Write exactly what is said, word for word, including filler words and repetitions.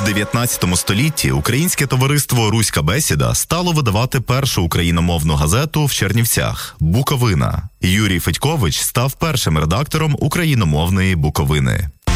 дев'ятнадцятому столітті українське товариство «Руська бесіда» стало видавати першу україномовну газету в Чернівцях – «Буковина». Юрій Федькович став першим редактором україномовної «Буковини».